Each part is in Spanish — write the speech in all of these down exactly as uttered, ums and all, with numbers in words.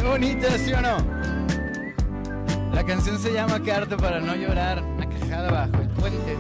bonita, ¿sí o no? La canción se llama Carta para no llorar. Una cajada bajo el puente.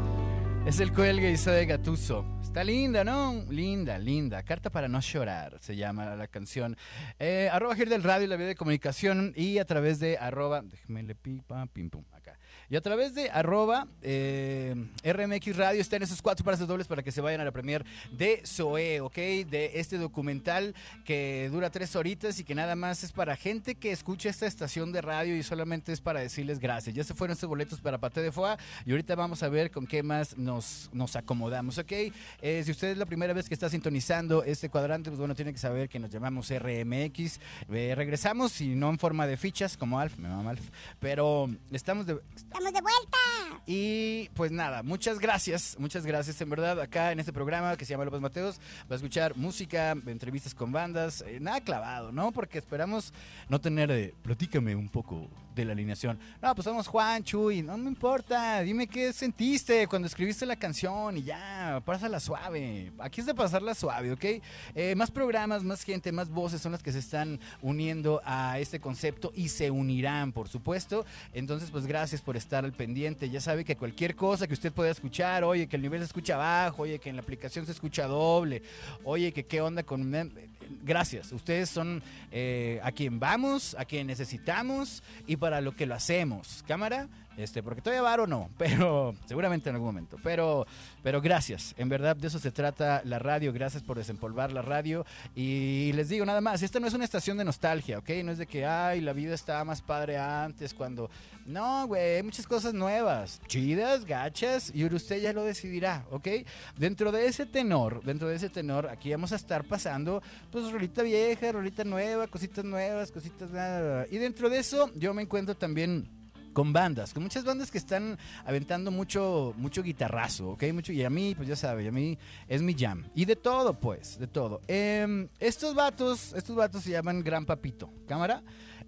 Es el Cuelgue y Zoe Gattuso. Está linda, ¿no? Linda, linda. Carta para no llorar se llama la canción. Eh, arroba Gir del Radio, la vía de comunicación. Y a través de arroba, déjeme le pipa, pim pum, acá. Y a través de arroba eh, R M X Radio están esos cuatro pases dobles para que se vayan a la premier de Zoe, ¿ok? De este documental que dura tres horitas y que nada más es para gente que escucha esta estación de radio y solamente es para decirles gracias. Ya se fueron estos boletos para Paté de Foie y ahorita vamos a ver con qué más nos, nos acomodamos, ¿ok? Eh, si usted es la primera vez que está sintonizando este cuadrante, pues bueno, tiene que saber que nos llamamos R M X. Eh, regresamos y no en forma de fichas como Alf, me mama Alf, pero estamos de... ¡Estamos de vuelta! Y pues nada, muchas gracias, muchas gracias en verdad. Acá en este programa que se llama López Mateos va a escuchar música, entrevistas con bandas, eh, nada clavado, ¿no? Porque esperamos no tener de, platícame un poco de la alineación. No, pues somos Juan, Chuy, no me importa, dime qué sentiste cuando escribiste la canción y ya, pásala suave. Aquí es de pasarla suave, ¿ok? Eh, más programas, más gente, más voces son las que se están uniendo a este concepto y se unirán, por supuesto. Entonces, pues gracias por estar al pendiente. Ya sabe que cualquier cosa que usted pueda escuchar, oye, que el nivel se escucha bajo, oye, que en la aplicación se escucha doble, oye, que qué onda con... Gracias, ustedes son eh, a quien vamos, a quien necesitamos y para lo que lo hacemos. ¿Cámara? Este, porque todavía varo no, pero seguramente en algún momento. Pero, pero gracias, en verdad de eso se trata la radio. Gracias por desempolvar la radio. Y les digo nada más, esta no es una estación de nostalgia, ¿ok? No es de que, ay, la vida estaba más padre antes, cuando... No, güey, hay muchas cosas nuevas, chidas, gachas, y usted ya lo decidirá, ¿ok? Dentro de ese tenor, dentro de ese tenor, aquí vamos a estar pasando, pues, rolita vieja, rolita nueva, cositas nuevas, cositas... Nada. Y dentro de eso, yo me encuentro también... con bandas, con muchas bandas que están aventando mucho, mucho guitarrazo, ¿ok? Mucho, y a mí, pues ya sabe, a mí es mi jam. Y de todo, pues, de todo. Eh, estos vatos, estos vatos se llaman Gran Papito. ¿Cámara?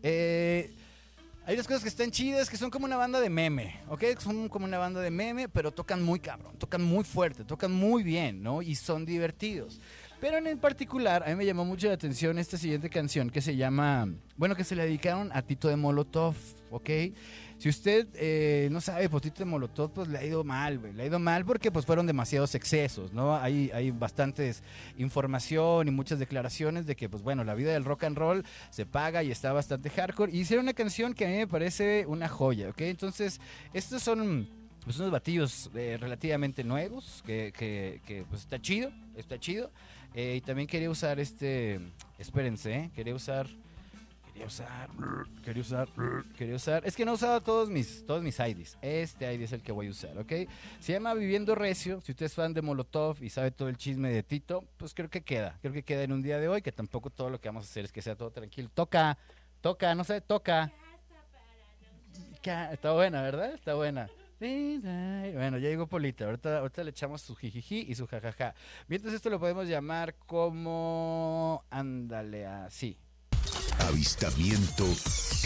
Eh... Hay unas cosas que están chidas, que son como una banda de meme, ¿ok? Son como una banda de meme, pero tocan muy cabrón, tocan muy fuerte, tocan muy bien, ¿no? Y son divertidos. Pero en particular, a mí me llamó mucho la atención esta siguiente canción que se llama... Bueno, que se le dedicaron a Tito de Molotov, ¿ok? Si usted eh, no sabe, pues Tito de Molotov pues le ha ido mal, güey. Le ha ido mal porque pues fueron demasiados excesos, ¿no? Hay, hay bastantes información y muchas declaraciones de que pues bueno, la vida del rock and roll se paga y está bastante hardcore. Y hicieron una canción que a mí me parece una joya, ¿ok? Entonces, estos son... pues unos batillos eh, relativamente nuevos, que, que, que pues está chido, está chido. Eh, y también quería usar este, espérense, ¿eh? quería usar, quería usar, quería usar, quería usar. Es que no he usado todos mis, todos mis I Ds. Este I D es el que voy a usar, ¿ok? Se llama Viviendo Recio. Si usted es fan de Molotov y sabe todo el chisme de Tito, pues creo que queda, creo que queda en un día de hoy, que tampoco todo lo que vamos a hacer es que sea todo tranquilo. Toca, toca, no sé, toca. Está buena, ¿verdad? Está buena. Bueno, ya llegó Polita, ahorita, ahorita le echamos su jijiji y su jajaja. Mientras esto lo podemos llamar como... Ándale, así. Avistamiento